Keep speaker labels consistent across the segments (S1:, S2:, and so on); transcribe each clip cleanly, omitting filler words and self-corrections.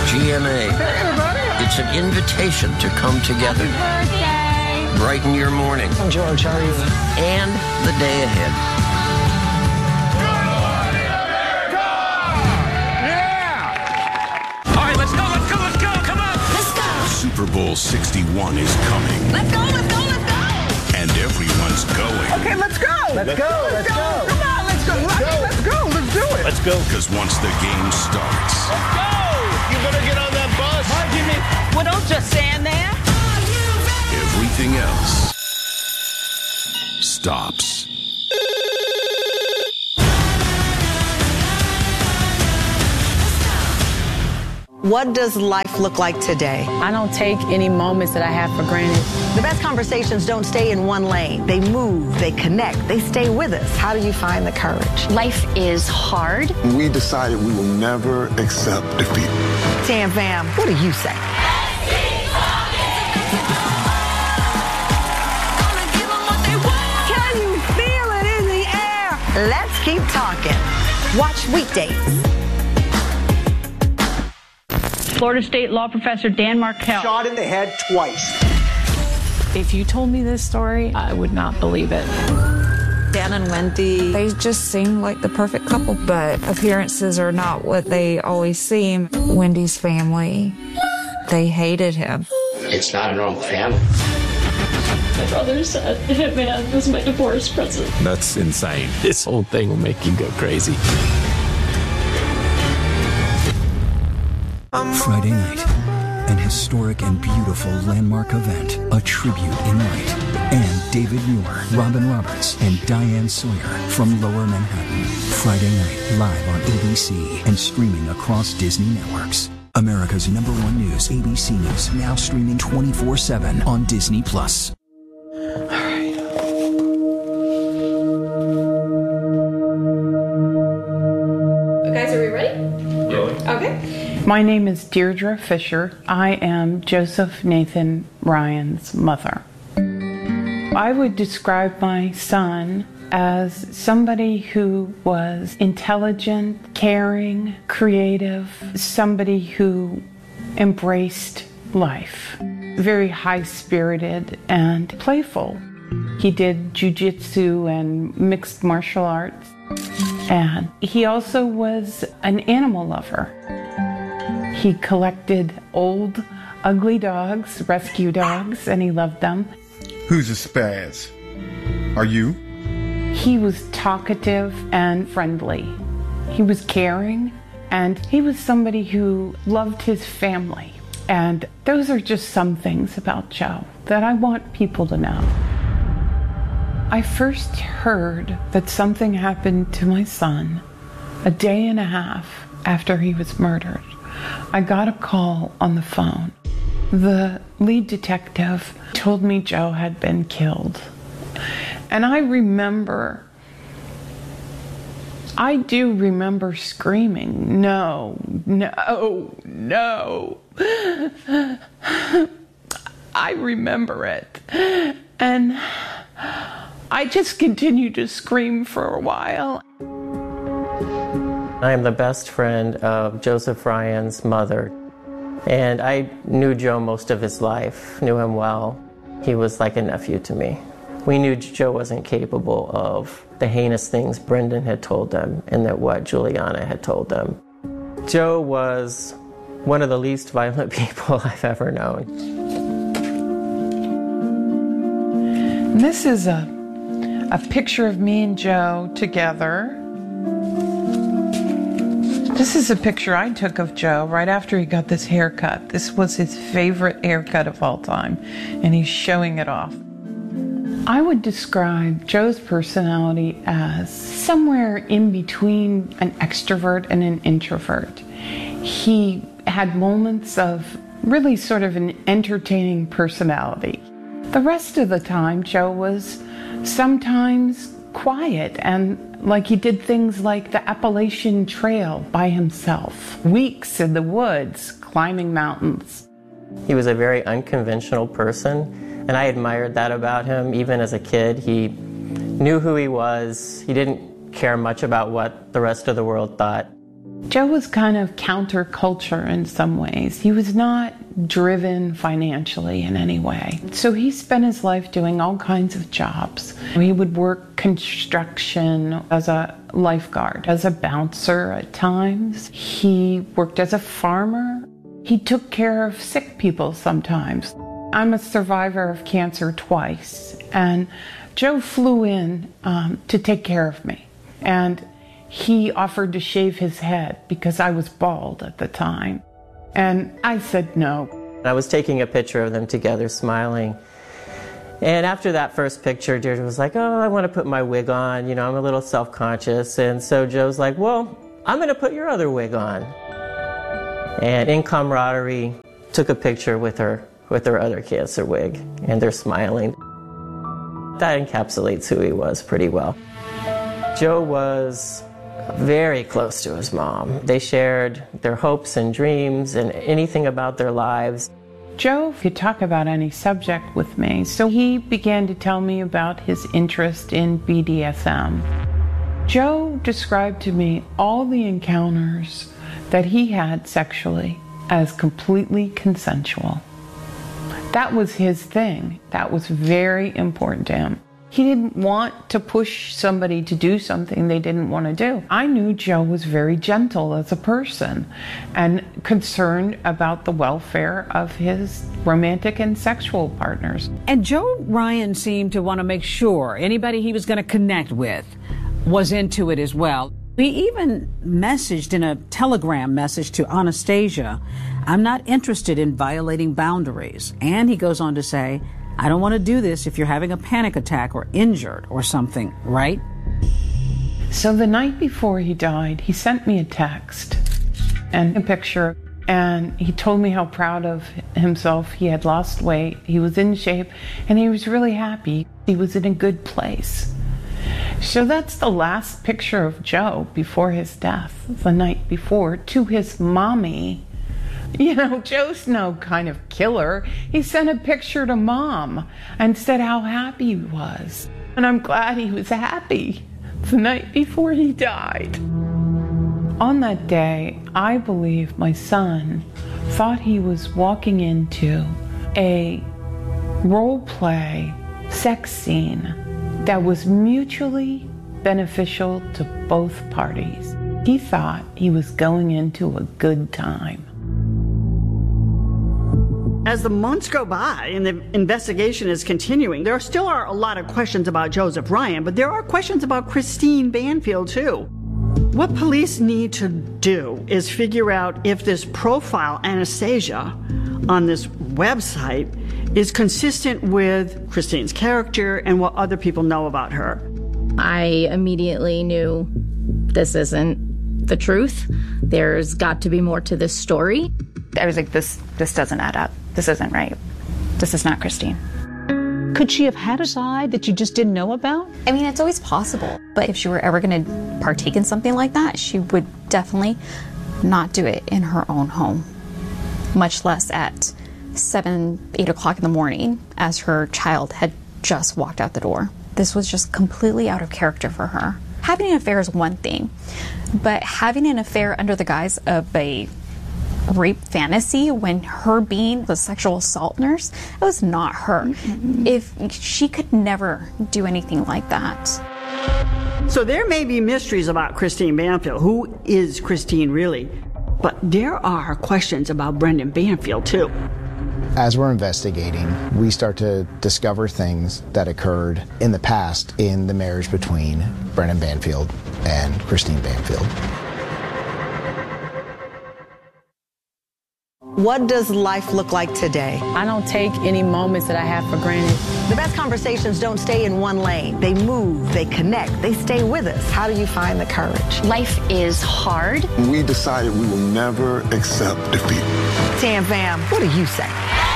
S1: GMA.
S2: Hey, everybody.
S1: It's an invitation to come together.
S3: Happy birthday.
S1: Brighten your morning.
S2: I'm George. How are you?
S1: And the day ahead.
S2: Yeah!
S4: All right, let's go. Come on.
S3: Let's go.
S5: Super Bowl 61 is coming.
S3: Let's go.
S5: And everyone's going.
S2: Okay, let's go. Let's go. Come on, let's go. Let's go. Let's do it.
S4: Let's go.
S5: Because once the game starts,
S4: Go! You better get on that bus. Hi, Jimmy.
S6: Well, don't just stand there.
S5: everything else stops.
S7: What does life look like today?
S6: I don't take any moments that I have for granted.
S7: The best conversations don't stay in one lane. They move, they connect, they stay with us. How do you find the courage?
S3: Life is hard.
S8: We decided we will never accept defeat.
S7: Tam Fam, what do you say? Can you feel it in the air? Let's keep talking. Watch weekdays.
S9: Florida State law professor Dan Markell.
S2: Shot in the head twice.
S6: If you told me this story, I would not believe it.
S10: Dan and Wendy, they just seem like the perfect couple, but appearances are not what they always seem. Wendy's family, they hated him.
S1: It's not a normal family.
S11: My brother said Hitman was my divorce present.
S12: That's insane. This whole thing will make you go crazy.
S13: Friday night, an historic and beautiful landmark event, a tribute in light, and David Muir, Robin Roberts, and Diane Sawyer from Lower Manhattan. Friday night, live on ABC and streaming across Disney networks. America's #1 news, ABC News, now streaming 24/7 on Disney+.
S11: Guys, are we ready?
S5: Yeah.
S11: Okay.
S9: My name is Deirdre Fisher. I am Joseph Nathan Ryan's mother. I would describe my son as somebody who was intelligent, caring, creative, somebody who embraced life, very high-spirited and playful. He did jiu-jitsu and mixed martial arts, and he also was an animal lover. He collected old, ugly dogs, rescue dogs, and he loved them.
S8: Who's a spaz? Are you?
S9: He was talkative and friendly. He was caring, and he was somebody who loved his family. And those are just some things about Joe that I want people to know. I first heard that something happened to my son a day and a half after he was murdered. I got a call on the phone. The lead detective told me Joe had been killed. And I do remember screaming, no, no, no. I remember it. And I just continued to scream for a while.
S14: I am the best friend of Joseph Ryan's mother. And I knew Joe most of his life, knew him well. He was like a nephew to me. We knew Joe wasn't capable of the heinous things Brendan had told them and that what Juliana had told them. Joe was one of the least violent people I've ever known.
S9: And this is a picture of me and Joe together. This is a picture I took of Joe right after he got this haircut. This was his favorite haircut of all time, and he's showing it off. I would describe Joe's personality as somewhere in between an extrovert and an introvert. He had moments of really sort of an entertaining personality. The rest of the time, Joe was sometimes quiet and like he did things like the Appalachian Trail by himself, weeks in the woods, climbing mountains.
S14: He was a very unconventional person, and I admired that about him. Even as a kid, he knew who he was. He didn't care much about what the rest of the world thought.
S9: Joe was kind of counterculture in some ways. He was not driven financially in any way. So he spent his life doing all kinds of jobs. He would work construction as a lifeguard, as a bouncer at times. He worked as a farmer. He took care of sick people sometimes. I'm a survivor of cancer twice, and Joe flew in to take care of me. And he offered to shave his head because I was bald at the time. And I said no.
S14: I was taking a picture of them together smiling. And after that first picture, Deirdre was like, oh, I want to put my wig on. You know, I'm a little self-conscious. And so Joe's like, well, I'm going to put your other wig on. And in camaraderie, took a picture with her other cancer wig. And they're smiling. That encapsulates who he was pretty well. Joe was very close to his mom. They shared their hopes and dreams and anything about their lives.
S9: Joe could talk about any subject with me, so he began to tell me about his interest in BDSM. Joe described to me all the encounters that he had sexually as completely consensual. That was his thing. That was very important to him. He didn't want to push somebody to do something they didn't want to do. I knew Joe was very gentle as a person and concerned about the welfare of his romantic and sexual partners.
S15: And Joe Ryan seemed to want to make sure anybody he was going to connect with was into it as well. He even messaged in a telegram message to Anastasia, I'm not interested in violating boundaries. And he goes on to say, I don't want to do this if you're having a panic attack or injured or something, right?
S9: So the night before he died, he sent me a text and a picture, and he told me how proud of himself. He had lost weight, he was in shape, and he was really happy. He was in a good place. So that's the last picture of Joe before his death, the night before, to his mommy. You know, Joe's no kind of killer. He sent a picture to Mom and said how happy he was. And I'm glad he was happy the night before he died. On that day, I believe my son thought he was walking into a role play sex scene that was mutually beneficial to both parties. He thought he was going into a good time.
S16: As the months go by and the investigation is continuing, there still are a lot of questions about Joseph Ryan, but there are questions about Christine Banfield too. What police need to do is figure out if this profile, Anastasia, on this website is consistent with Christine's character and what other people know about her.
S3: I immediately knew this isn't the truth. There's got to be more to this story.
S17: I was like, this doesn't add up. This isn't right. This is not Christine.
S15: Could she have had a side that you just didn't know about?
S3: I mean, it's always possible. But if she were ever going to partake in something like that, she would definitely not do it in her own home, much less at 7, 8 o'clock in the morning as her child had just walked out the door. This was just completely out of character for her. Having an affair is one thing, but having an affair under the guise of a rape fantasy when her being the sexual assault nurse, it was not her. Mm-hmm. If she could never do anything like that.
S16: So there may be mysteries about Christine Banfield. Who is Christine really? But there are questions about Brendan Banfield too.
S18: As we're investigating, we start to discover things that occurred in the past in the marriage between Brendan Banfield and Christine Banfield.
S7: What does life look like today?
S15: I don't take any moments that I have for granted.
S7: The best conversations don't stay in one lane. They move, they connect, they stay with us. How do you find the courage?
S3: Life is hard.
S8: We decided we will never accept defeat.
S7: Tam Fam, what do you say?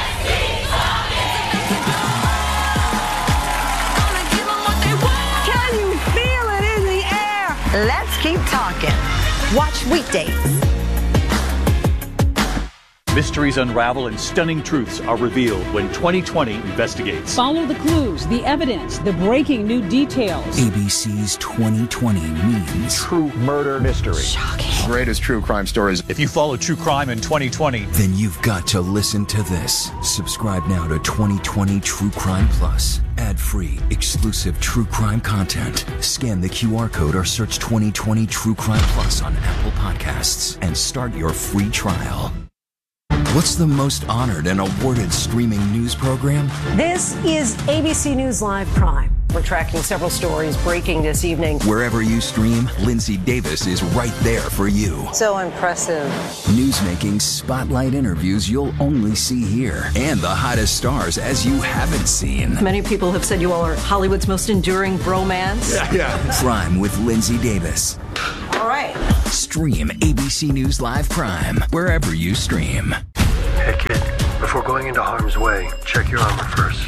S7: Can you feel it in the air? Let's keep talking. Watch weekdays
S19: Mysteries unravel and stunning truths are revealed when 2020 investigates.
S15: Follow the clues, the evidence, the breaking new details.
S13: ABC's 2020 means
S20: true murder mystery.
S17: Shocking.
S20: Greatest true crime stories.
S19: If you follow true crime in 2020,
S13: then you've got to listen to this. Subscribe now to 2020 True Crime Plus. Ad-free, exclusive true crime content. Scan the QR code or search 2020 True Crime Plus on Apple Podcasts and start your free trial. What's the most honored and awarded streaming news program?
S21: This is ABC News Live Prime. We're tracking several stories breaking this evening.
S13: Wherever you stream, Lindsay Davis is right there for you.
S21: So impressive.
S13: Newsmaking spotlight interviews you'll only see here. And the hottest stars as you haven't seen.
S21: Many people have said you all are Hollywood's most enduring bromance.
S13: Yeah. Prime with Lindsay Davis.
S21: All right.
S13: Stream ABC News Live Prime wherever you stream.
S22: Hey kid, before going into harm's way, check your armor first.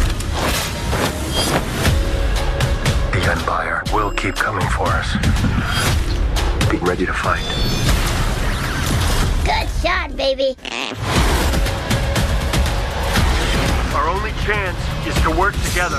S22: The gun buyer will keep coming for us. Be ready to fight.
S23: Good shot, baby.
S22: Our only chance is to work together.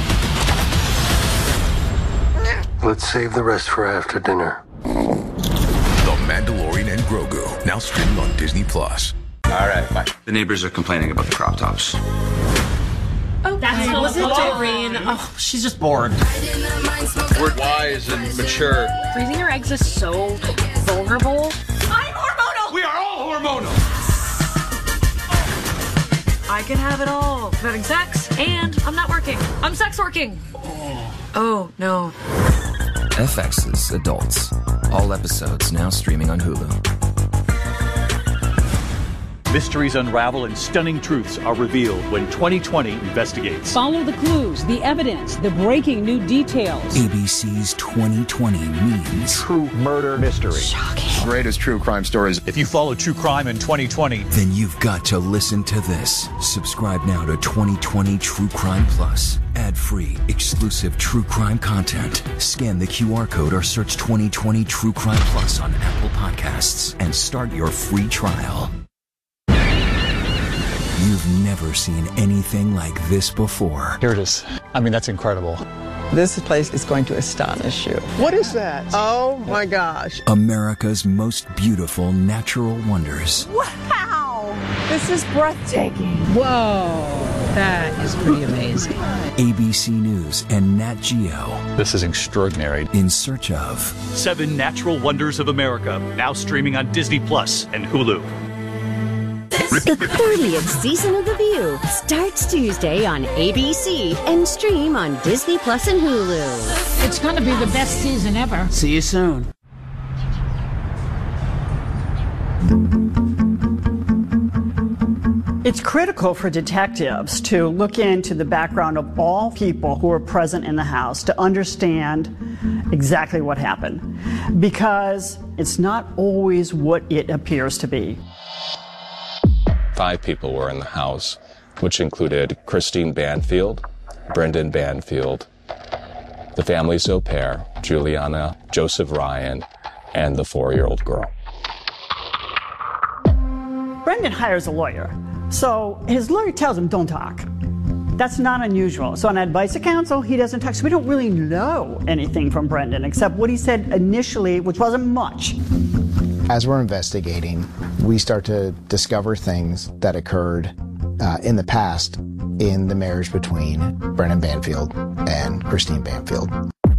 S22: Let's save the rest for after dinner.
S5: The Mandalorian and Grogu, now streaming on Disney+.
S24: All right, bye. The neighbors are complaining about the crop tops.
S11: Oh, that's wasn't Doreen. Oh, she's just bored.
S4: We're wise and mature.
S11: Freezing your eggs is so vulnerable.
S4: I'm hormonal! We are all hormonal!
S11: I can have it all. I'm having sex, and I'm not working. I'm sex working. Oh, no.
S25: FX's Adults. All episodes now streaming on Hulu.
S19: mysteries unravel and stunning truths are revealed when 2020 investigates.
S15: Follow the clues, the evidence, the breaking new details.
S13: ABC's 2020 means
S20: true murder mystery.
S17: Shocking.
S20: Greatest true crime stories.
S19: If you follow true crime in 2020,
S13: then you've got to listen to this. Subscribe now to 2020 True Crime Plus. Ad-free, exclusive true crime content. Scan the QR code or search 2020 True Crime Plus on Apple Podcasts and start your free trial. You've never seen anything like this before.
S26: Here it is. I mean, that's incredible.
S2: This place is going to astonish you. What is that? Oh my gosh.
S13: America's most beautiful natural wonders.
S2: Wow! This is breathtaking.
S15: Whoa, that is pretty amazing.
S13: ABC News and Nat Geo.
S26: This is extraordinary.
S13: In search of
S19: 7 Natural Wonders of America, now streaming on Disney Plus and Hulu.
S27: The 30th season of The View starts Tuesday on ABC and stream on Disney Plus and Hulu.
S15: It's going to be the best season ever.
S1: See you soon.
S16: It's critical for detectives to look into the background of all people who were present in the house to understand exactly what happened, because it's not always what it appears to be.
S28: 5 people were in the house, which included Christine Banfield, Brendan Banfield, the family's au pair, Juliana, Joseph Ryan, and the 4-year-old girl.
S16: Brendan hires a lawyer, so his lawyer tells him don't talk. That's not unusual. So on advice of counsel, he doesn't talk. So we don't really know anything from Brendan except what he said initially, which wasn't much.
S18: As we're investigating, we start to discover things that occurred in the past in the marriage between Brendan Banfield and Christine Banfield.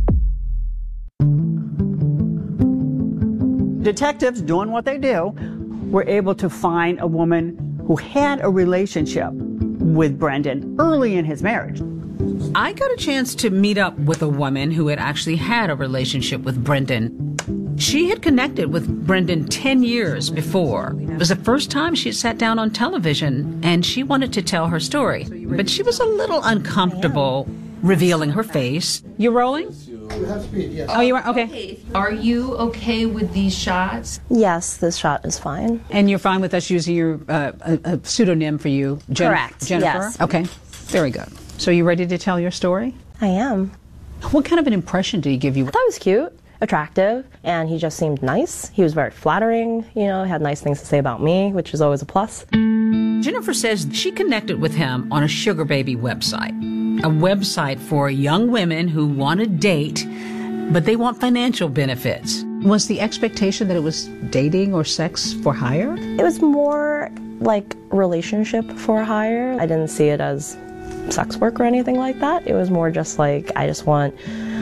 S16: Detectives doing what they do were able to find a woman who had a relationship with Brendan early in his marriage.
S15: I got a chance to meet up with a woman who had actually had a relationship with Brendan. She had connected with Brendan 10 years before. It was the first time she sat down on television, and she wanted to tell her story. But she was a little uncomfortable revealing her face. You rolling? Oh, you are? Okay.
S6: Are you okay with these shots?
S29: Yes, this shot is fine.
S15: And you're fine with us using your a pseudonym for you,
S29: Correct.
S15: Jennifer?
S29: Yes.
S15: Okay. Very good. So you ready to tell your story?
S29: I am.
S15: What kind of an impression did he give you?
S29: I thought it was cute. attractive, and he just seemed nice. He was very flattering, had nice things to say about me, which is always a plus.
S15: Jennifer says she connected with him on a sugar baby website, a website for young women who want to date, but they want financial benefits. Was the expectation that it was dating or sex for hire?
S29: It was more like relationship for hire. I didn't see it as sex work or anything like that. It was more just like, I just want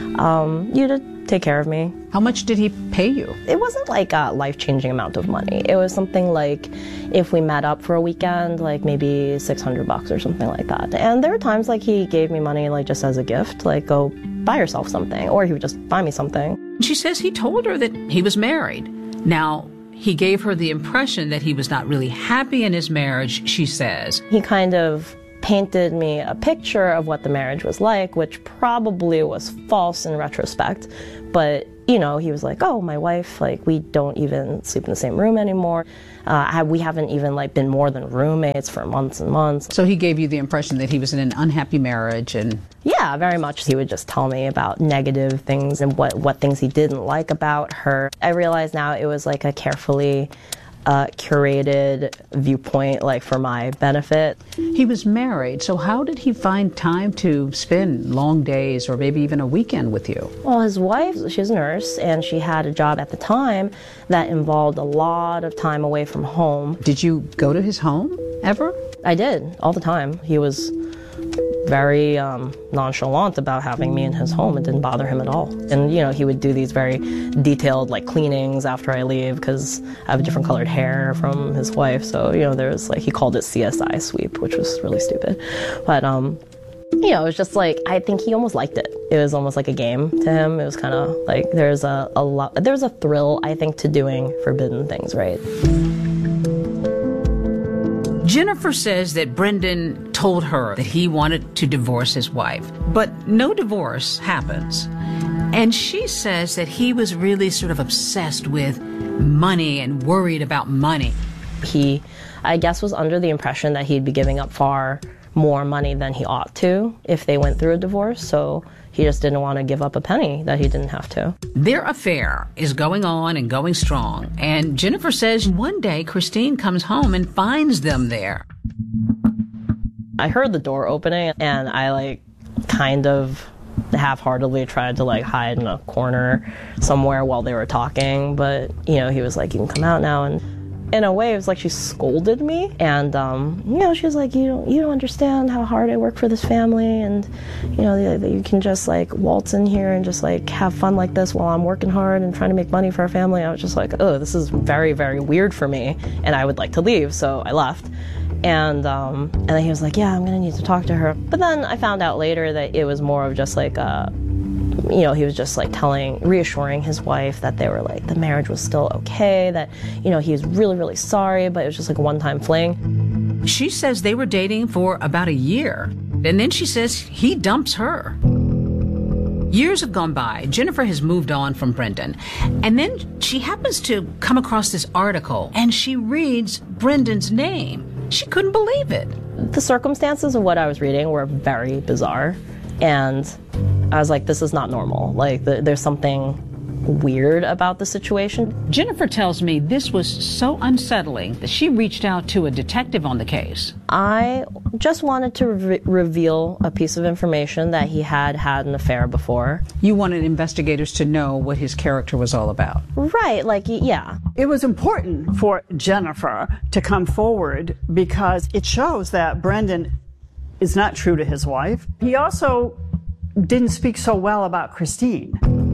S29: you to take care of me.
S15: How much did he pay you?
S29: It wasn't like a life-changing amount of money. It was something like, if we met up for a weekend, like maybe $600 or something like that. And there were times like he gave me money like just as a gift, like go buy yourself something, or he would just buy me something.
S15: She says he told her that he was married. Now, he gave her the impression that he was not really happy in his marriage, she says.
S29: He kind of painted me a picture of what the marriage was like, which probably was false in retrospect. But, he was like, oh, my wife, like, we don't even sleep in the same room anymore. We haven't even, like, been more than roommates for months and months.
S15: So he gave you the impression that he was in an unhappy marriage and...
S29: Yeah, very much. He would just tell me about negative things and what things he didn't like about her. I realize now it was, like, a carefully curated viewpoint, like, for my benefit.
S15: He was married, so how did he find time to spend long days or maybe even a weekend with you?
S29: Well, his wife, she's a nurse, and she had a job at the time that involved a lot of time away from home.
S15: Did you go to his home ever?
S29: I did, all the time. He was very nonchalant about having me in his home. It didn't bother him at all. And, he would do these very detailed, like, cleanings after I leave because I have different colored hair from his wife. So, there was, like, he called it CSI sweep, which was really stupid. But, it was just, like, I think he almost liked it. It was almost like a game to him. It was kind of, like, there's a thrill, I think, to doing forbidden things, right?
S15: Jennifer says that Brendan told her that he wanted to divorce his wife, but no divorce happens. And she says that he was really sort of obsessed with money and worried about money.
S29: He, I guess, was under the impression that he'd be giving up far more money than he ought to if they went through a divorce, so he just didn't want to give up a penny that he didn't have to.
S15: Their affair is going on and going strong, and Jennifer says one day Christine comes home and finds them there.
S29: I heard the door opening, and I, like, kind of half-heartedly tried to, like, hide in a corner somewhere while they were talking, but, he was like, you can come out now, and in a way, it was like she scolded me, and, she was like, you don't understand how hard I work for this family, and, you can just, like, waltz in here and just, like, have fun like this while I'm working hard and trying to make money for our family. I was just like, oh, this is very, very weird for me, and I would like to leave, so I left. And then he was like, yeah, I'm gonna need to talk to her. But then I found out later that it was more of just, like, he was just, like, reassuring his wife that they were, like, the marriage was still okay, that, he was really, really sorry, but it was just, like, a one-time fling.
S15: She says they were dating for about a year, and then she says he dumps her. Years have gone by. Jennifer has moved on from Brendan, and then she happens to come across this article, and she reads Brendan's name. She couldn't believe it.
S29: The circumstances of what I was reading were very bizarre, and I was like, this is not normal. Like, there's something weird about the situation.
S15: Jennifer tells me this was so unsettling that she reached out to a detective on the case.
S29: I just wanted to reveal a piece of information that he had an affair before.
S15: You wanted investigators to know what his character was all about.
S29: Right, like, yeah.
S16: It was important for Jennifer to come forward because it shows that Brendan is not true to his wife. He also didn't speak so well about Christine.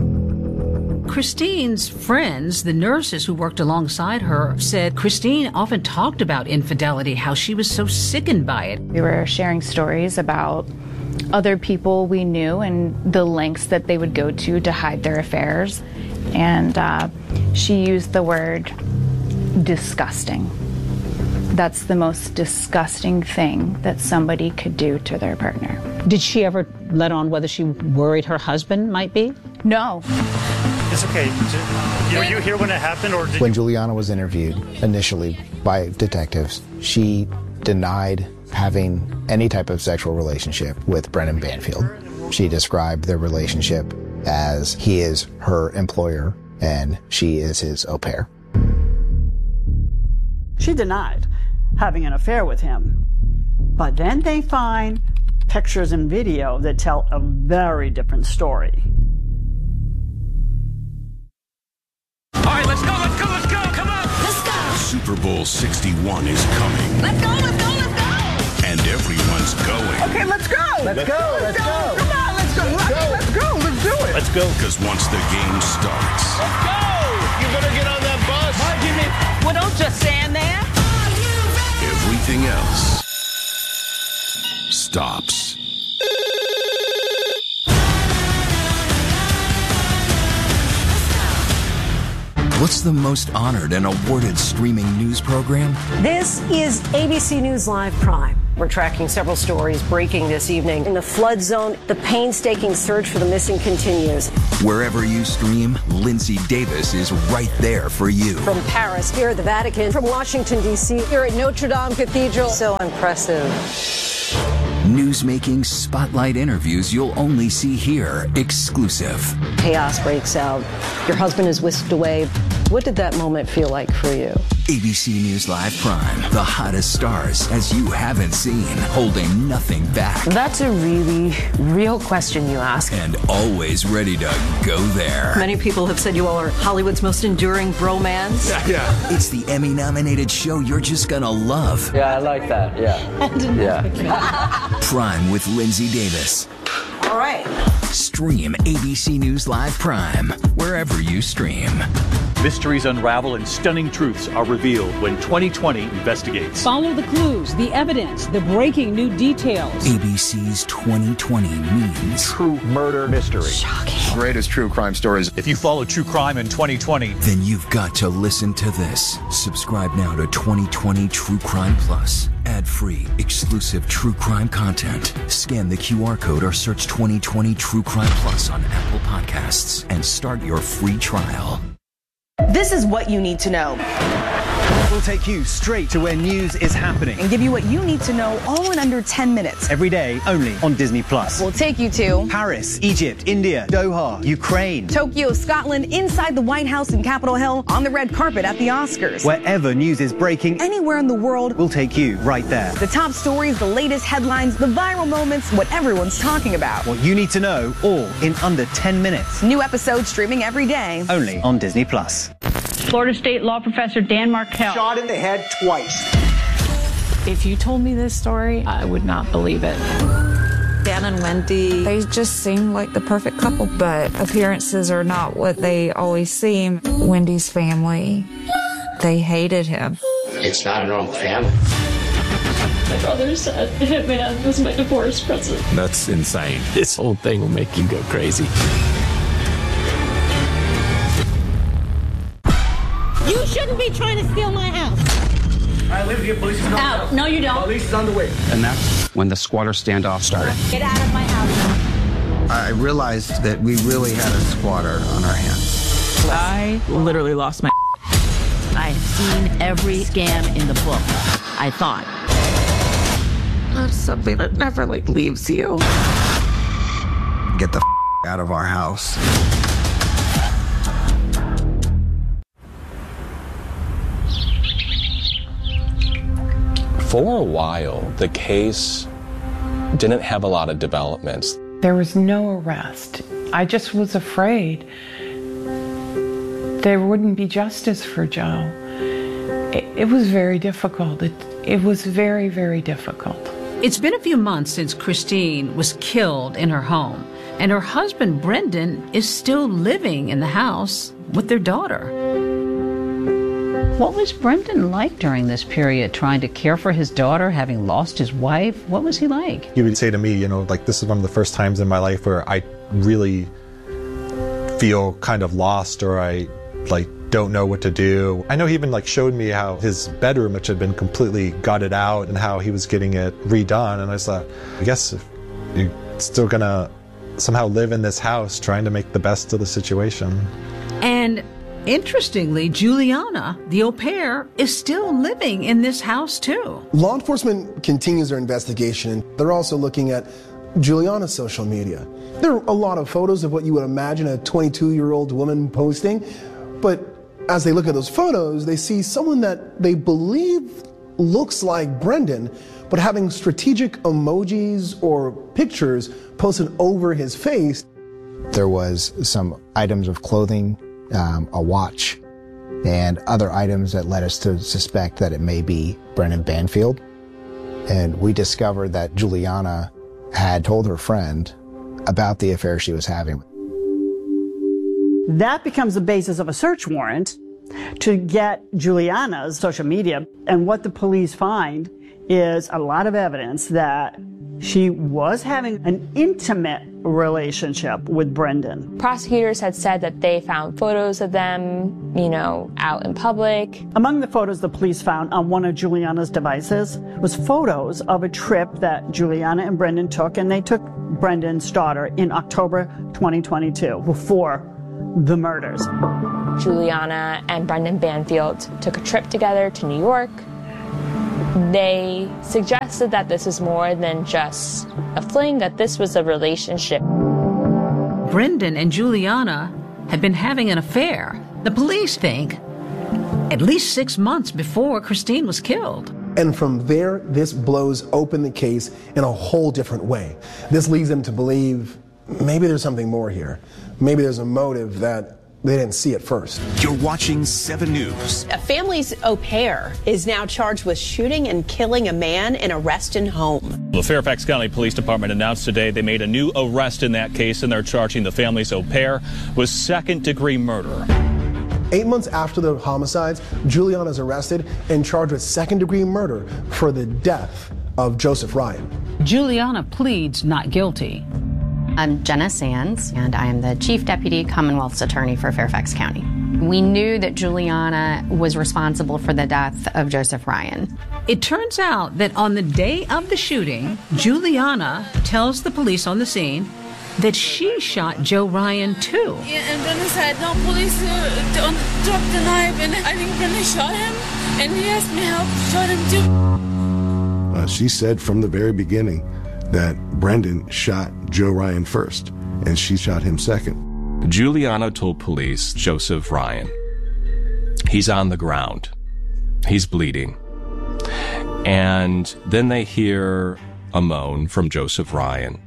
S15: Christine's friends, the nurses who worked alongside her, said Christine often talked about infidelity, how she was so sickened by it.
S17: We were sharing stories about other people we knew and the lengths that they would go to hide their affairs. And she used the word disgusting. That's the most disgusting thing that somebody could do to their partner.
S15: Did she ever let on whether she worried her husband might be?
S17: No.
S3: It's okay. Were you here when it happened, or did
S18: when Juliana was interviewed initially by detectives, she denied having any type of sexual relationship with Brendan Banfield. She described their relationship as he is her employer and she is his au pair.
S16: She denied having an affair with him. But then they find pictures and video that tell a very different story.
S4: All right, let's go. Come on. Let's go.
S5: Super Bowl 61 is coming.
S4: Let's go.
S5: And everyone's going.
S2: Okay, let's go. Let's go. Come on, let's go. Let's do it.
S3: Let's go.
S5: Because once the game starts,
S2: Let's go. You better get on that bus.
S15: Well, don't just stand there.
S5: everything else stops. What's the most honored and awarded streaming news program?
S7: This is ABC News Live Prime. We're tracking several stories breaking this evening. In the flood zone, the painstaking search for the missing continues.
S5: Wherever you stream, Lindsay Davis is right there for you.
S7: From Paris, here at the Vatican, from Washington, D.C., here at Notre Dame Cathedral. So impressive.
S5: Newsmaking spotlight interviews you'll only see here, exclusive.
S7: Chaos breaks out. Your husband is whisked away. What did that moment feel like for you?
S5: ABC News Live Prime, the hottest stars as you haven't seen, holding nothing back.
S7: That's a really real question you ask.
S5: And always ready to go there.
S7: Many people have said you all are Hollywood's most enduring bromance.
S5: Yeah. It's the Emmy-nominated show you're just gonna love.
S8: Yeah, I like that. Yeah.
S5: Prime with Lindsay Davis.
S7: All right.
S5: Stream ABC News Live Prime wherever you stream.
S19: Mysteries unravel and stunning truths are revealed when 2020 investigates.
S15: Follow the clues, the evidence, the breaking new details.
S5: ABC's 2020 means
S20: true murder mystery.
S7: Shocking.
S20: Greatest true crime stories.
S19: If you follow true crime in 2020,
S5: then you've got to listen to this. Subscribe now to 2020 True Crime Plus. Ad-free, exclusive true crime content. Scan the QR code or search 2020 True Crime Plus on Apple Podcasts and start your free trial.
S9: This is what you need to know.
S10: We'll take you straight to where news is happening
S9: and give you what you need to know all in under 10 minutes.
S10: Every day, only on Disney+.
S9: We'll take you to
S10: Paris, Egypt, India, Doha, Ukraine,
S9: Tokyo, Scotland, inside the White House and Capitol Hill, on the red carpet at the Oscars.
S10: Wherever news is breaking,
S9: anywhere in the world,
S10: we'll take you right there.
S9: The top stories, the latest headlines, the viral moments, what everyone's talking about.
S10: What you need to know, all in under 10 minutes.
S9: New episodes streaming every day.
S10: Only on Disney+.
S12: Florida State law professor Dan Markel.
S2: Shot in the head twice.
S6: If you told me this story, I would not believe it.
S14: Dan and Wendy, they just seem like the perfect couple, but appearances are not what they always seem. Wendy's family, they hated him.
S1: It's not a normal family.
S11: My brother said the hitman was my divorce present.
S26: That's insane. This whole thing will make you go crazy.
S21: You shouldn't be trying to steal my house.
S2: I live here. Police is coming
S21: out. No, you don't.
S2: Police is on the way.
S24: And that's when the squatter standoff started.
S21: Get out of my house.
S22: I realized that we really had a squatter on our hands.
S23: I literally lost my.
S21: I've seen every scam in the book. I thought.
S14: That's something that never leaves you.
S22: Get the out of our house.
S28: For a while, the case didn't have a lot of developments.
S30: There was no arrest. I just was afraid there wouldn't be justice for Joe. It was very difficult. It was very, very difficult.
S15: It's been a few months since Christine was killed in her home, and her husband, Brendan, is still living in the house with their daughter. What was Brendan like during this period, trying to care for his daughter, having lost his wife? What was he like?
S31: He would say to me, this is one of the first times in my life where I really feel kind of lost, or I don't know what to do. I know he even showed me how his bedroom, which had been completely gutted out, and how he was getting it redone. And I thought, I guess if you're still gonna somehow live in this house, trying to make the best of the situation.
S15: And interestingly, Juliana, the au pair, is still living in this house too.
S32: Law enforcement continues their investigation. They're also looking at
S3: Juliana's social media. There are a lot of photos of what you would imagine a 22-year-old woman posting, but as they look at those photos, they see someone that they believe looks like Brendan, but having strategic emojis or pictures posted over his face.
S4: There was some items of clothing, a watch, and other items that led us to suspect that it may be Brendan Banfield. And we discovered that Juliana had told her friend about the affair she was having.
S7: That becomes the basis of a search warrant to get Juliana's social media. And what the police find is a lot of evidence that she was having an intimate relationship with Brendan.
S8: Prosecutors had said that they found photos of them, out in public.
S7: Among the photos the police found on one of Juliana's devices was photos of a trip that Juliana and Brendan took, and they took Brendan's daughter in October 2022, before the murders.
S8: Juliana and Brendan Banfield took a trip together to New York. They suggested that this was more than just a fling, that this was a relationship.
S15: Brendan and Juliana had been having an affair. The police think at least 6 months before Christine was killed.
S3: And from there, this blows open the case in a whole different way. This leads them to believe maybe there's something more here. Maybe there's a motive that they didn't see at first.
S13: You're watching 7 News.
S16: A family's au pair is now charged with shooting and killing a man in a Reston home.
S17: The Fairfax County Police Department announced today they made a new arrest in that case, and they're charging the family's au pair with second-degree murder.
S3: 8 months after the homicides, Juliana is arrested and charged with second-degree murder for the death of Joseph Ryan.
S15: Juliana pleads not guilty.
S18: I'm Jenna Sands, and I am the Chief Deputy Commonwealth's Attorney for Fairfax County. We knew that Juliana was responsible for the death of Joseph Ryan.
S15: It turns out that on the day of the shooting, Juliana tells the police on the scene that she shot Joe Ryan too.
S25: Yeah, and Brendan said, no, police don't drop the knife, and I think Brendan shot him, and he asked me help, shot him too.
S27: She said from the very beginning that Brendan shot Joe Ryan first, and she shot him second.
S28: Juliana told police Joseph Ryan. He's on the ground. He's bleeding. And then they hear a moan from Joseph Ryan.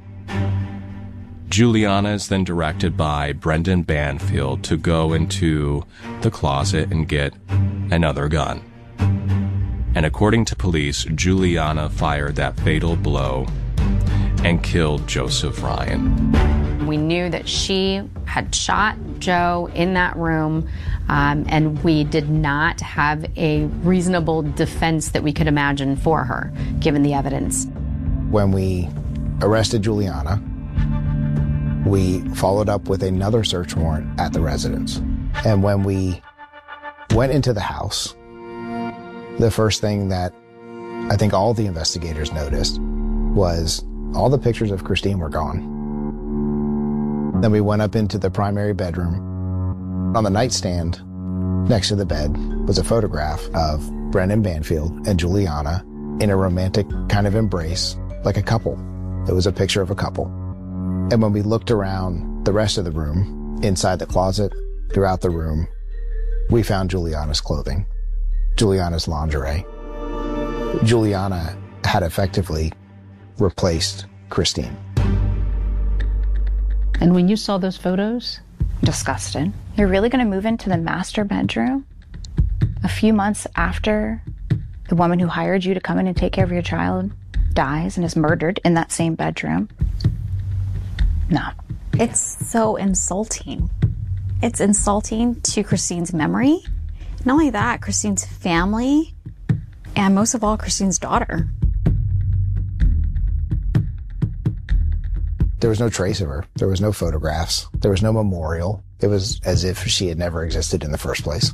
S28: Juliana is then directed by Brendan Banfield to go into the closet and get another gun. And according to police, Juliana fired that fatal blow and killed Joseph Ryan.
S18: We knew that she had shot Joe in that room, and we did not have a reasonable defense that we could imagine for her, given the evidence.
S4: When we arrested Juliana, we followed up with another search warrant at the residence. And when we went into the house, the first thing that I think all the investigators noticed was all the pictures of Christine were gone. Then we went up into the primary bedroom. On the nightstand next to the bed was a photograph of Brendan Banfield and Juliana in a romantic kind of embrace, like a couple. It was a picture of a couple. And when we looked around the rest of the room, inside the closet, throughout the room, we found Juliana's clothing, Juliana's lingerie. Juliana had effectively replaced Christine.
S12: And when you saw those photos?
S25: Disgusted. You're really going to move into the master bedroom a few months after the woman who hired you to come in and take care of your child dies and is murdered in that same bedroom? No.
S27: It's so insulting. It's insulting to Christine's memory. Not only that, Christine's family, and most of all, Christine's daughter.
S4: There was no trace of her. There was no photographs. There was no memorial. It was as if she had never existed in the first place.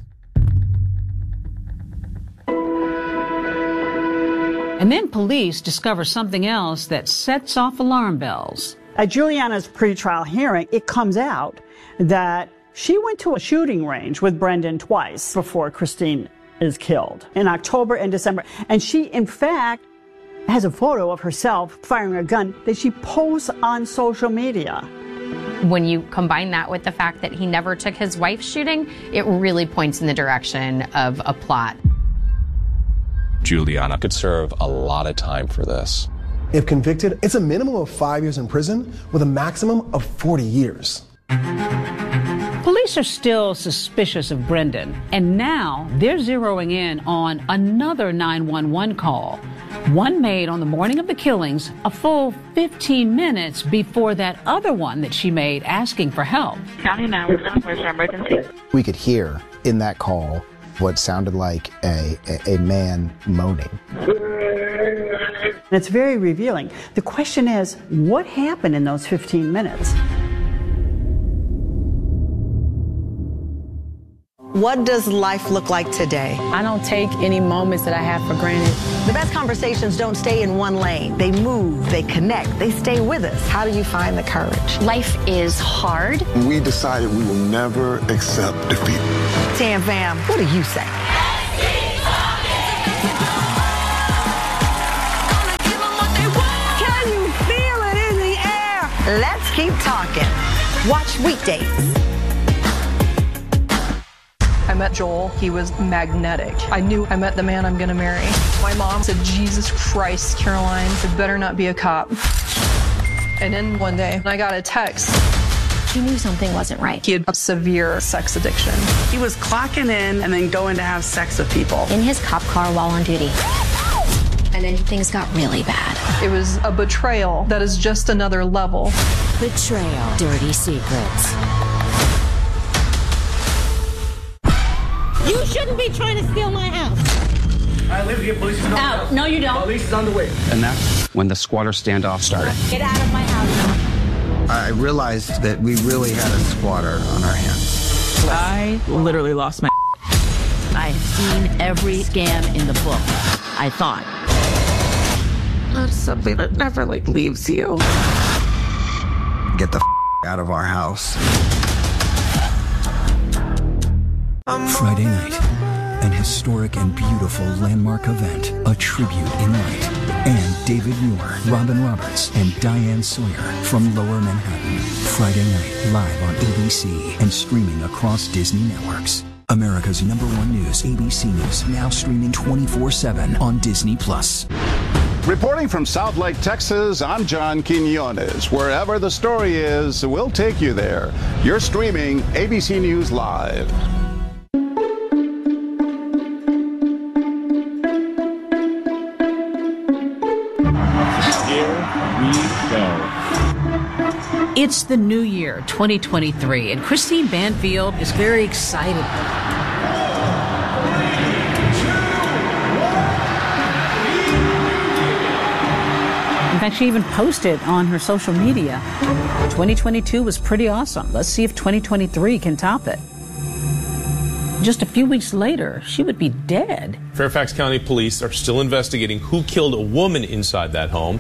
S15: And then police discover something else that sets off alarm bells.
S7: At Juliana's pretrial hearing, it comes out that she went to a shooting range with Brendan twice before Christine is killed, in October and December. And she, in fact, has a photo of herself firing a gun that she posts on social media.
S18: When you combine that with the fact that he never took his wife's shooting, it really points in the direction of a plot.
S28: Juliana could serve a lot of time for this.
S3: If convicted, it's a minimum of 5 years in prison with a maximum of 40 years.
S15: Police are still suspicious of Brendan, and now they're zeroing in on another 911 call. One made on the morning of the killings, a full 15 minutes before that other one that she made asking for help.
S1: County 911, where's our emergency?
S4: We could hear in that call what sounded like a man moaning.
S7: It's very revealing. The question is, what happened in those 15 minutes?
S16: What does life look like today?
S2: I don't take any moments that I have for granted.
S16: The best conversations don't stay in one lane. They move, they connect, they stay with us. How do you find the courage?
S5: Life is hard.
S6: We decided we will never accept defeat.
S16: Tam Fam, what do you say? Can you feel it in the air? Let's keep talking. Watch weekdays.
S9: I met Joel. He was magnetic. I knew I met the man I'm gonna marry. My mom said, Jesus Christ, Caroline, it better not be a cop. And then one day, I got a text.
S5: She knew something wasn't right.
S9: He had a severe sex addiction.
S10: He was clocking in and then going to have sex with people.
S5: In his cop car while on duty. And then things got really bad.
S9: It was a betrayal that is just another level.
S21: Betrayal. Dirty secrets.
S11: You shouldn't be trying to steal my house.
S19: I live here. Police is on the house.
S11: No, you don't.
S19: Police is on the way.
S20: And that's when the squatter standoff started.
S11: Get out of my house.
S22: I realized that we really had a squatter on our hands.
S23: I literally lost my.
S21: I've seen every scam in the book. I thought.
S1: That's something that never leaves you.
S22: Get the out of our house.
S26: Friday night, an historic and beautiful landmark event, a tribute in light, and David Muir, Robin Roberts, and Diane Sawyer from Lower Manhattan. Friday night, live on ABC and streaming across Disney networks. America's #1 news, ABC News, now streaming 24/7 on Disney+.
S29: Reporting from South Lake, Texas, I'm John Quinones. Wherever the story is, we'll take you there. You're streaming ABC News Live.
S15: It's the new year, 2023, and Christine Banfield is very excited. In fact, she even posted on her social media, 2022 was pretty awesome. Let's see if 2023 can top it. Just a few weeks later, she would be dead.
S32: Fairfax County Police are still investigating who killed a woman inside that home.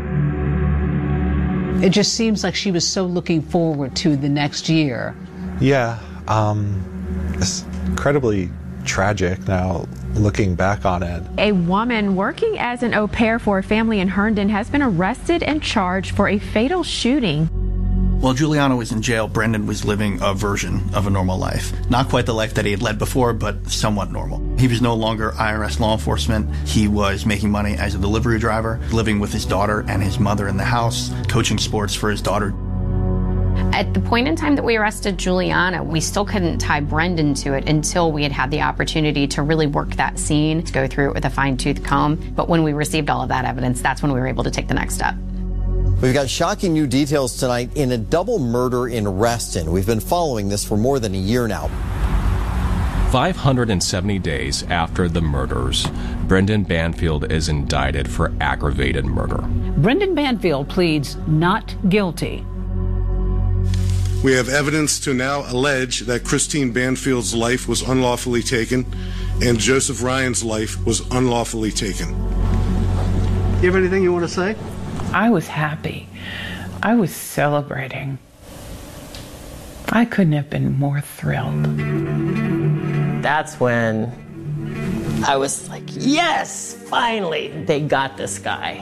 S15: It just seems like she was so looking forward to the next year.
S31: Yeah, it's incredibly tragic now, looking back on it.
S32: A woman working as an au pair for a family in Herndon has been arrested and charged for a fatal shooting.
S33: While Juliana was in jail, Brendan was living a version of a normal life. Not quite the life that he had led before, but somewhat normal. He was no longer IRS law enforcement. He was making money as a delivery driver, living with his daughter and his mother in the house, coaching sports for his daughter.
S18: At the point in time that we arrested Juliana, we still couldn't tie Brendan to it until we had had the opportunity to really work that scene, to go through it with a fine-tooth comb. But when we received all of that evidence, that's when we were able to take the next step.
S34: We've got shocking new details tonight in a double murder in Reston. We've been following this for more than a year now.
S28: 570 days after the murders, Brendan Banfield is indicted for aggravated murder.
S15: Brendan Banfield pleads not guilty.
S35: We have evidence to now allege that Christine Banfield's life was unlawfully taken and Joseph Ryan's life was unlawfully taken.
S36: You have anything you want to say?
S30: I was happy. I was celebrating. I couldn't have been more thrilled.
S37: That's when
S2: I was like, yes, finally, they got this guy.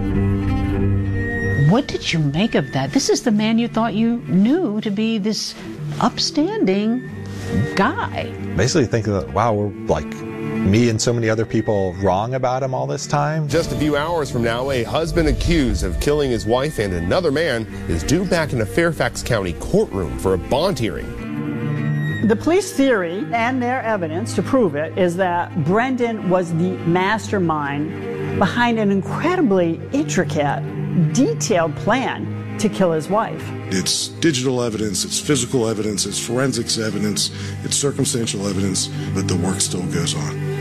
S3: What did you make of that? This is the man you thought you knew to be this upstanding guy.
S31: Basically thinking that, wow, we're like me and so many other people wrong about him all this time.
S4: Just a few hours from now, a husband accused of killing his wife and another man is due back in a Fairfax County courtroom for a bond hearing.
S5: The police theory and their evidence to prove it is that Brendan was the mastermind behind an incredibly intricate, detailed plan to kill his wife.
S35: It's digital evidence, it's physical evidence, it's forensics evidence, it's circumstantial evidence, but the work still goes on.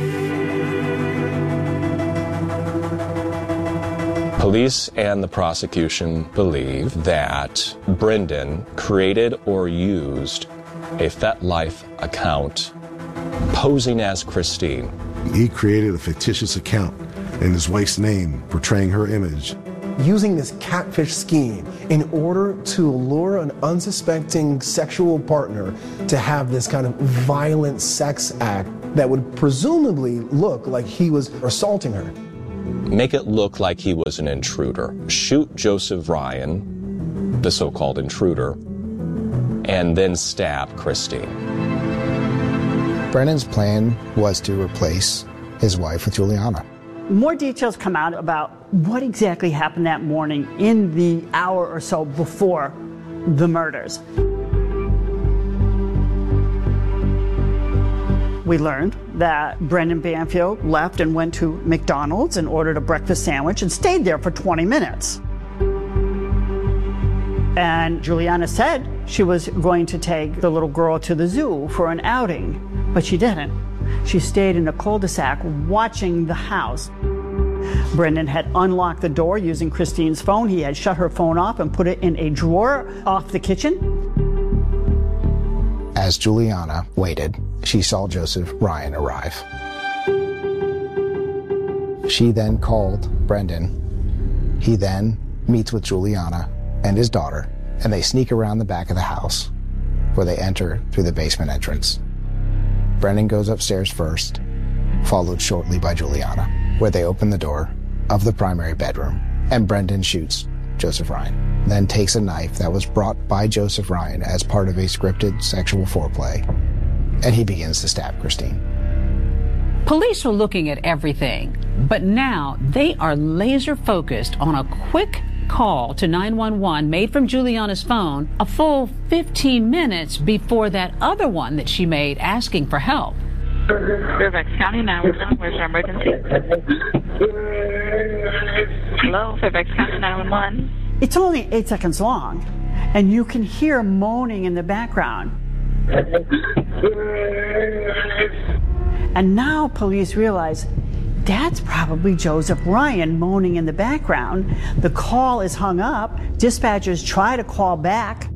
S28: Police and the prosecution believe that Brendan created or used a FetLife account posing as Christine.
S35: He created a fictitious account in his wife's name, portraying her image.
S6: Using this catfish scheme in order to lure an unsuspecting sexual partner to have this kind of violent sex act that would presumably look like he was assaulting her.
S28: Make it look like he was an intruder. Shoot Joseph Ryan, the so-called intruder, and then stab Christine.
S7: Brendan's plan was to replace his wife with Juliana.
S5: More details come out about what exactly happened that morning in the hour or so before the murders. We learned that Brendan Banfield left and went to McDonald's and ordered a breakfast sandwich and stayed there for 20 minutes. And Juliana said she was going to take the little girl to the zoo for an outing, but she didn't. She stayed in a cul-de-sac watching the house. Brendan had unlocked the door using Christine's phone. He had shut her phone off and put it in a drawer off the kitchen.
S7: As Juliana waited, she saw Joseph Ryan arrive. She then called Brendan. He then meets with Juliana and his daughter, and they sneak around the back of the house, where they enter through the basement entrance. Brendan goes upstairs first, followed shortly by Juliana, where they open the door of the primary bedroom, and Brendan shoots Joseph Ryan, then takes a knife that was brought by Joseph Ryan as part of a scripted sexual foreplay, and he begins to stab Christine.
S15: Police are looking at everything, but now they are laser focused on a quick call to 911 made from Juliana's phone a full 15 minutes before that other one that she made asking for help.
S8: Fairfax County 911, where's your emergency? Hello, Fairfax County 911.
S5: It's only 8 seconds long, and you can hear moaning in the background. And now police realize that's probably Joseph Ryan moaning in the background. The call is hung up. Dispatchers try to call back.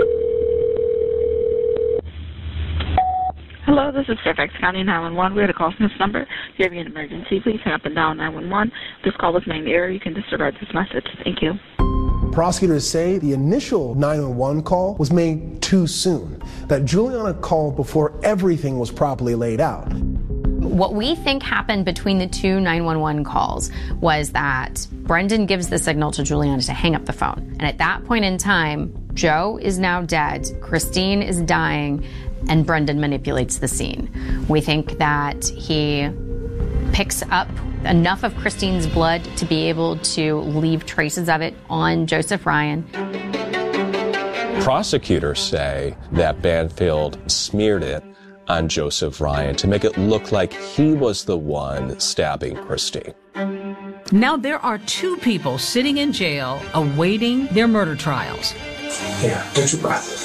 S8: Hello, this is Fairfax County 911. We had a call from this number. If you have an emergency, please hang up and dial 911. This call was made in error. You can disregard this message. Thank you.
S6: Prosecutors say the initial 911 call was made too soon, that Juliana called before everything was properly laid out.
S18: What we think happened between the two 911 calls was that Brendan gives the signal to Juliana to hang up the phone. And at that point in time, Joe is now dead, Christine is dying, and Brendan manipulates the scene. We think that he picks up enough of Christine's blood to be able to leave traces of it on Joseph Ryan.
S28: Prosecutors say that Banfield smeared it on Joseph Ryan to make it look like he was the one stabbing Christine.
S15: Now there are two people sitting in jail awaiting their murder trials.
S6: Yeah, get your breath.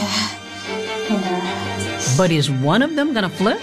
S15: But is one of them gonna flip?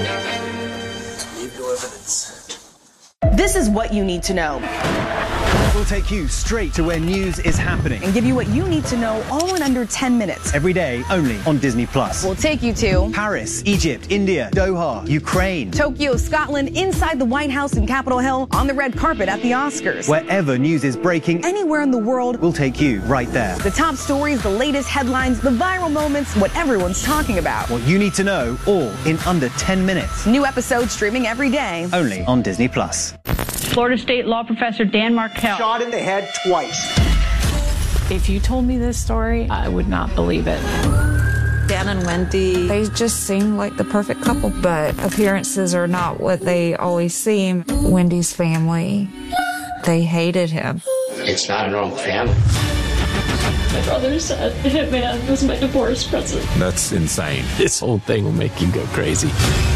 S6: Leave no evidence.
S10: This is what you need to know.
S1: We'll take you straight to where news is happening
S9: and give you what you need to know all in under 10 minutes.
S1: every day only on Disney Plus.
S9: We'll take you to
S1: Paris, Egypt, India, Doha, Ukraine,
S9: Tokyo, Scotland, inside the White House in Capitol Hill, on the red carpet at the Oscars.
S1: Wherever news is breaking,
S9: anywhere in the world,
S1: we'll take you right there.
S9: The top stories, the latest headlines, the viral moments, what everyone's talking about.
S1: What you need to know, all in under 10 minutes.
S9: New episodes streaming every day.
S1: Only on Disney Plus.
S3: Florida State law professor Dan Markell.
S1: Shot in the head twice.
S32: If you told me this story, I would not believe it.
S10: Dan and Wendy, they just seem like the perfect couple, but appearances are not what they always seem. Wendy's family, they hated him.
S11: It's not a normal family.
S12: My brother said Hitman was my divorce present.
S13: That's insane. This whole thing will make you go crazy.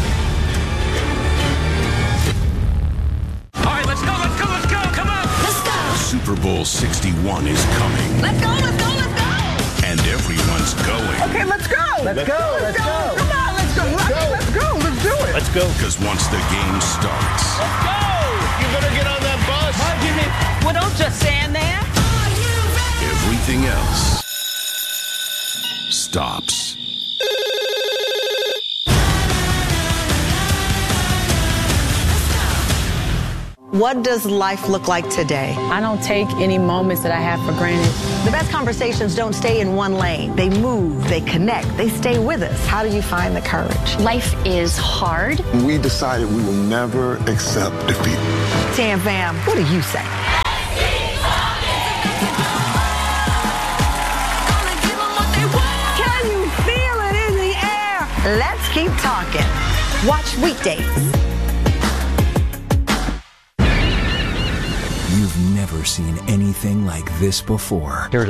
S14: Super Bowl 61 is coming.
S9: Let's go, let's go, let's go!
S14: And everyone's going.
S9: Okay, let's go!
S1: Let's go, let's go!
S9: Come on, let's go! Let's go, let's do it!
S14: Let's go. Because once the game starts.
S9: Let's go!
S14: You better get on that bus.
S9: Well, don't just stand there.
S14: Everything else stops.
S16: What does life look like today?
S32: I don't take any moments that I have for granted.
S16: The best conversations don't stay in one lane. They move, they connect, they stay with us. How do you find the courage?
S18: Life is hard.
S35: We decided we will never accept defeat.
S16: Tam Fam, what do you say? Can you feel it in the air? Let's keep talking. Watch weekdays.
S26: You've never seen anything like this before.